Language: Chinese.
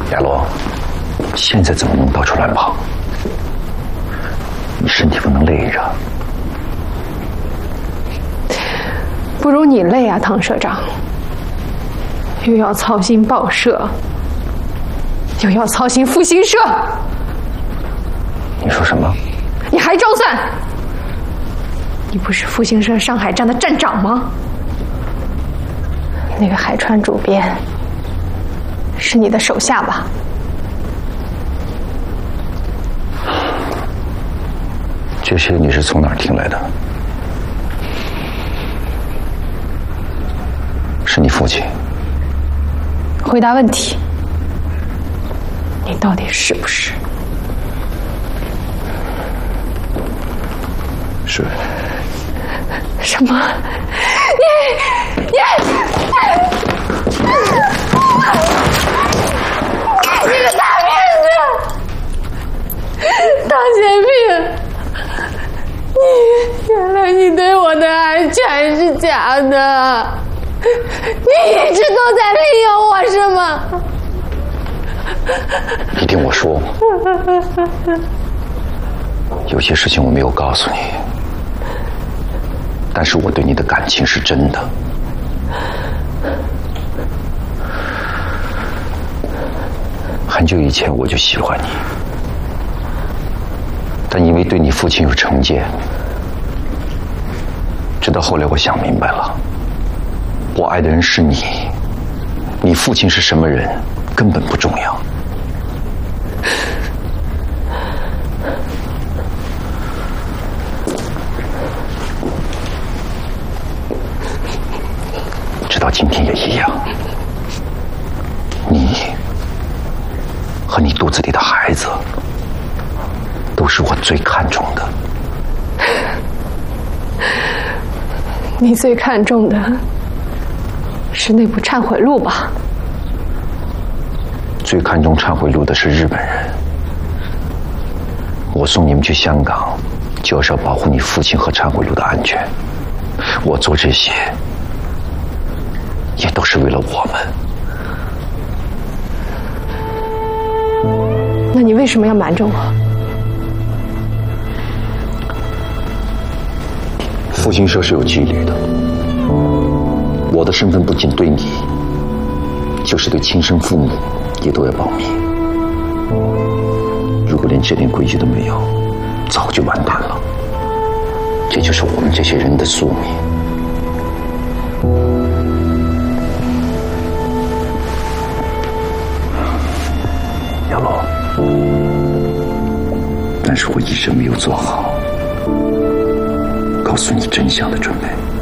亚罗，现在怎么能到处乱跑？你身体不能累着。 不如你累啊，唐社长。又要操心报社，又要操心复兴社。 你说什么？ 你还装蒜？你不是复兴社上海站的站长吗？那个海川主编是你的手下吧？ 这些你是从哪儿听来的？是你父亲？ 回答问题，你到底是不是？ 是。 什么？你个大骗子！大贱婢！原来你对我的爱全是假的，你一直都在利用我是吗？ 你听我说，有些事情我没有告诉你，但是我对你的感情是真的。很久以前我就喜欢你，但因为对你父亲有成见，直到后来我想明白了，我爱的人是你，你父亲是什么人根本不重要。直到今天也一样，你和你肚子里的孩子都是我最看重的。 你最看重的是那部忏悔录吧？ 最看重忏悔录的是日本人。我送你们去香港，就是要保护你父亲和忏悔录的安全。我做这些也都是为了我们。 那你为什么要瞒着我？ 复兴社是有纪律的，我的身份不仅对你，就是对亲生父母也都要保密。如果连这点规矩都没有，早就完蛋了。这就是我们这些人的宿命。亚罗，但是我一直没有做好告诉你真相的准备。